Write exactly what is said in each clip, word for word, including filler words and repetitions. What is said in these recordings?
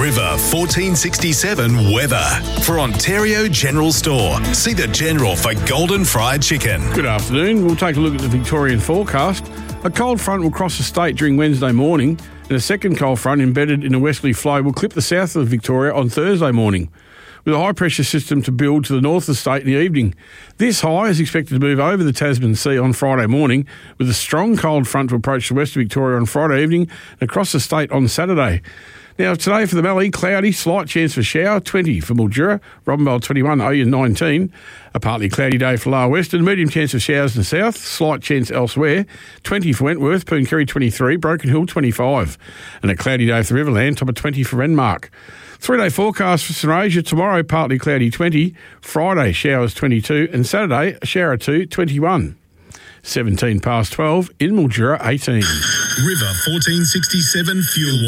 River fourteen sixty-seven weather. For Ontario General Store, see the General for golden fried chicken. Good afternoon. We'll take a look at the Victorian forecast. A cold front will cross the state during Wednesday morning, and a second cold front embedded in a westerly flow will clip the south of Victoria on Thursday morning, with a high-pressure system to build to the north of the state in the evening. This high is expected to move over the Tasman Sea on Friday morning, with a strong cold front to approach the west of Victoria on Friday evening and across the state on Saturday. Now, today for the Mallee, cloudy, slight chance for shower, twenty for Mildura, Robinvale twenty-one, Oyen nineteen. A partly cloudy day for Lower Western, medium chance of showers in the south, slight chance elsewhere, twenty for Wentworth, Pooncarry twenty-three, Broken Hill twenty-five. And a cloudy day for the Riverland, top of twenty for Renmark. Three-day forecast for St Asia, tomorrow partly cloudy twenty, Friday showers twenty-two, and Saturday a shower or two, twenty-one. seventeen past twelve, in Mildura eighteen. River fourteen sixty-seven Fuel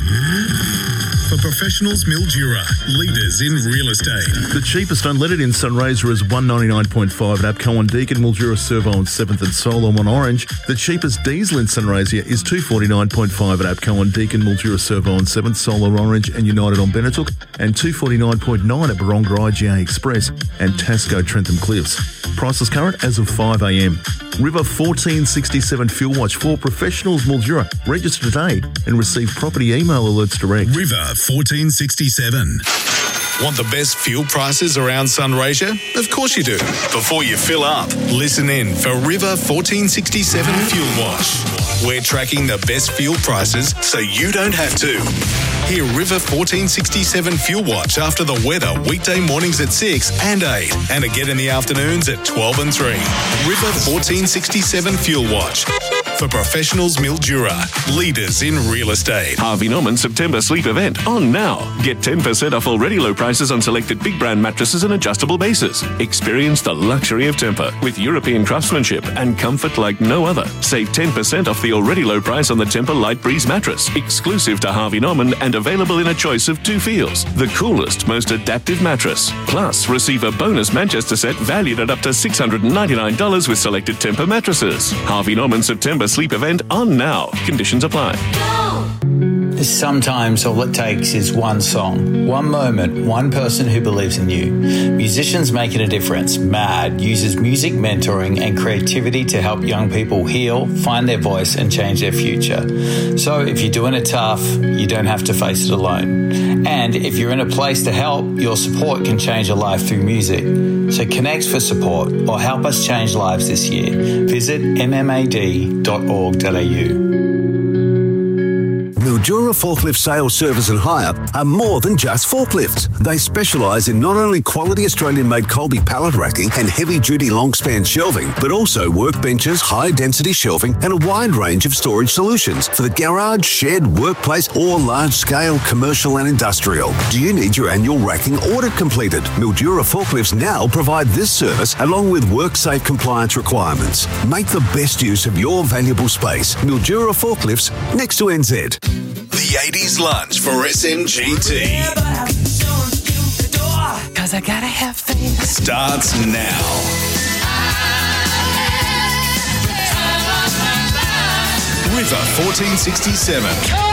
Watch. For professionals, Mildura, leaders in real estate. The cheapest unleaded in Sunraysia is one ninety-nine point five at APCO on Deakin, Mildura Servo on seventh and Solo on Orange. The cheapest diesel in Sunraysia is two forty-nine point five at APCO on Deakin, Mildura Servo on seventh, Solo Orange and United on Benetook, and two forty-nine point nine at Baronga I G A Express and Tasco Trentham Cliffs. Prices current as of five a m. River fourteen sixty-seven Fuel Watch for professionals, Mildura. Register today and receive property email alerts direct. River fourteen sixty-seven. Want the best fuel prices around Sunraysia? Of course you do. Before you fill up, listen in for River fourteen sixty-seven Fuel Watch. We're tracking the best fuel prices so you don't have to. Hear River fourteen sixty-seven Fuel Watch after the weather weekday mornings at six and eight and again in the afternoons at twelve and three. River fourteen sixty-seven Fuel Watch. For professionals, Mildura, leaders in real estate. Harvey Norman September sleep event on now. Get ten percent off already low prices on selected big brand mattresses and adjustable bases. Experience the luxury of Tempur with European craftsmanship and comfort like no other. Save ten percent off the already low price on the Tempur Light Breeze mattress, exclusive to Harvey Norman and available in a choice of two feels. The coolest, most adaptive mattress. Plus, receive a bonus Manchester set valued at up to six hundred ninety-nine dollars with selected Tempur mattresses. Harvey Norman September sleep event on now. Conditions apply. Sometimes all it takes is one song, one moment, one person who believes in you. Musicians Making a Difference, MAD, uses music mentoring and creativity to help young people heal, find their voice and change their future. So if you're doing it tough, you don't have to face it alone. And if you're in a place to help, your support can change a life through music. So connect for support or help us change lives this year. Visit m m a d dot org dot a u. Mildura Forklift Sales, Service and Hire are more than just forklifts. They specialise in not only quality Australian-made Colby pallet racking and heavy-duty long-span shelving, but also workbenches, high-density shelving and a wide range of storage solutions for the garage, shed, workplace or large-scale commercial and industrial. Do you need your annual racking audit completed? Mildura Forklifts now provide this service along with WorkSafe compliance requirements. Make the best use of your valuable space. Mildura Forklifts, next to N Z. The eighties lunch for S M G T Cause I gotta have faith. starts now. River fourteen sixty-seven.